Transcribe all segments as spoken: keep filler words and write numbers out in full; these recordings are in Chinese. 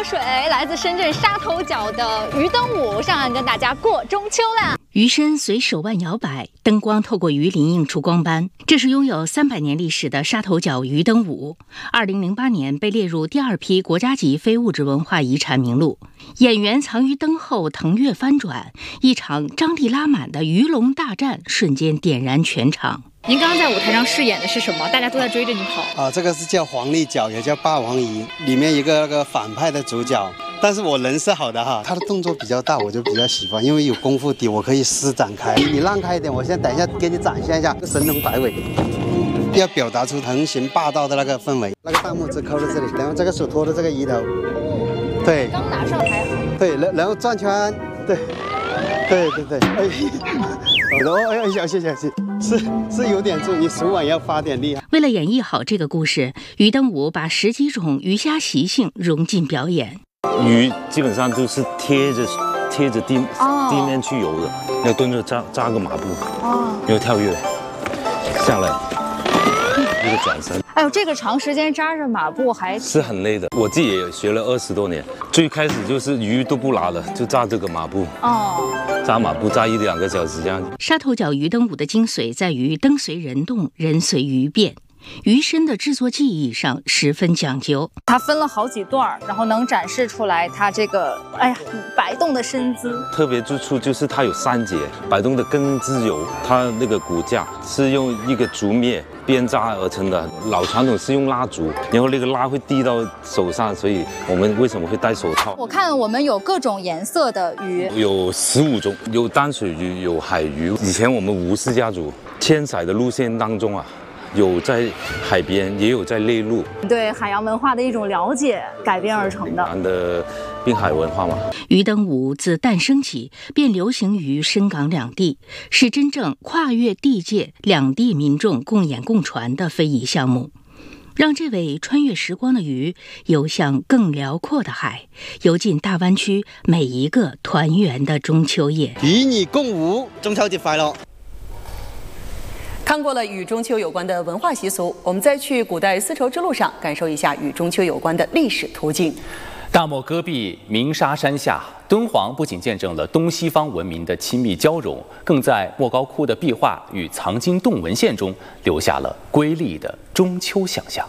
水，来自深圳沙头角的鱼灯舞上岸跟大家过中秋啦。 鱼身随手腕摇摆，灯光透过鱼鳞映出光斑。这是拥有三百年历史的沙头角鱼灯舞，二零零八年被列入第二批国家级非物质文化遗产名录。演员藏于灯后，腾跃翻转，一场张力拉满的鱼龙大战瞬间点燃全场。 您刚刚在舞台上饰演的是什么？大家都在追着你跑啊！这个是叫黄立角，也叫霸王鱼，里面一个那个反派的主角。但是我人是好的哈，他的动作比较大，我就比较喜欢，因为有功夫底，我可以施展开。你让开一点，我先等一下给你展现一下神龙摆尾，要表达出横行霸道的那个氛围。那个大拇指扣在这里，然后这个手托着这个鱼头，对， 刚拿上还好， 对，然然后转圈，对，对对对，哎，然后哎呀，谢谢谢。是是有点重，你手腕要发点力。 为了演绎好这个故事，鱼灯舞把十几种鱼虾习性融进表演。 鱼基本上都是贴着贴着地、 哦、 地面去游的，要蹲着扎扎个马步，哦，要跳跃下来，一个转身。 哎呦，这个长时间扎着马步还是很累的。我自己也学了二十多年，最开始就是鱼都不拉了，就扎这个马步。哦。扎马步扎一两个小时这样。 沙头角鱼灯舞的精髓在于灯随人动，人随鱼变。鱼身的制作技艺上十分讲究， 它分了好几段，然后能展示出来它这个哎呀摆动的身姿。 特别之处就是它有三节，摆动的更自由。它那个骨架是用一个竹篾编扎而成的，老传统是用蜡烛，然后那个蜡会滴到手上，所以我们为什么会戴手套？ 我看我们有各种颜色的鱼， 有十五种，有淡水鱼，有海鱼。以前我们吴氏家族迁徙的路线当中啊，有在海边，也有在内陆， 对海洋文化的一种了解改编而成的。 的滨海文化嘛。 鱼灯舞自诞生起便流行于深港两地，是真正跨越地界、两地民众共演共传的非遗项目，让这位穿越时光的鱼游向更辽阔的海，游进大湾区每一个团圆的中秋夜。 与你共舞，中秋节快乐！ 看过了与中秋有关的文化习俗，我们再去古代丝绸之路上感受一下与中秋有关的历史途径。 大漠戈壁鸣沙山下，敦煌不仅见证了东西方文明的亲密交融，更在莫高窟的壁画与藏经洞文献中留下了瑰丽的中秋想象。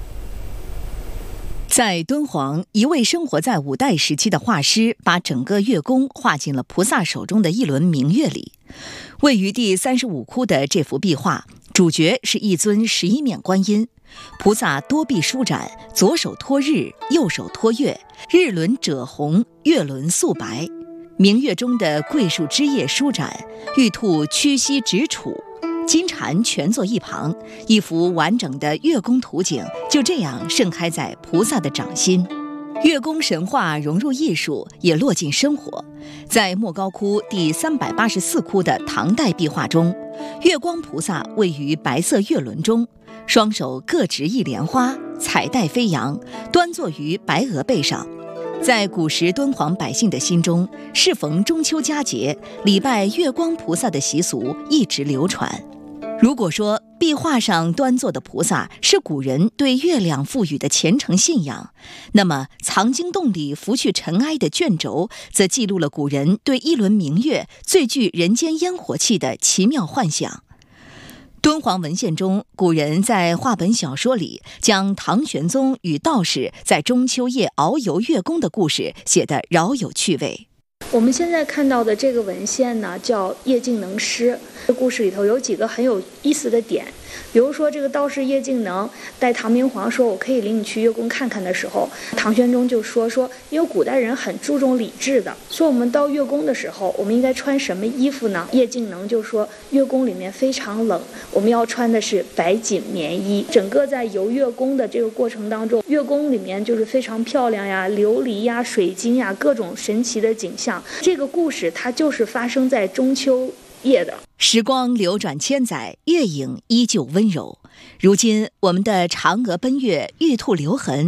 在敦煌，一位生活在五代时期的画师把整个月宫画进了菩萨手中的一轮明月里。位于第三十五窟的这幅壁画，主角是一尊十一面观音，菩萨多臂舒展，左手托日，右手托月，日轮赭红，月轮素白。明月中的桂树枝叶舒展，玉兔屈膝直杵，金蝉蜷坐一旁，一幅完整的月宫图景就这样盛开在菩萨的掌心。月宫神话融入艺术，也落进生活。在莫高窟第三百八十四窟的唐代壁画中，月光菩萨位于白色月轮中，双手各执一莲花，彩带飞扬，端坐于白鹅背上。在古时敦煌百姓的心中，适逢中秋佳节，礼拜月光菩萨的习俗一直流传。如果说壁画上端坐的菩萨是古人对月亮赋予的虔诚信仰，那么藏经洞里拂去尘埃的卷轴，则记录了古人对一轮明月最具人间烟火气的奇妙幻想。敦煌文献中，古人在话本小说里将唐玄宗与道士在中秋夜遨游月宫的故事写得饶有趣味。 我们现在看到的这个文献呢，叫《叶敬能诗》。这故事里头有几个很有意思的点，比如说这个道士叶敬能带唐明皇说我可以领你去月宫看看的时候，唐玄宗就说说因为古代人很注重礼制的，说我们到月宫的时候我们应该穿什么衣服呢？叶敬能就说月宫里面非常冷，我们要穿的是白锦棉衣。整个在游月宫的这个过程当中，月宫里面就是非常漂亮呀，琉璃呀、水晶呀，各种神奇的景象。这个故事它就是发生在中秋夜的。 时光流转千载，月影依旧温柔。如今我们的嫦娥奔月，玉兔留痕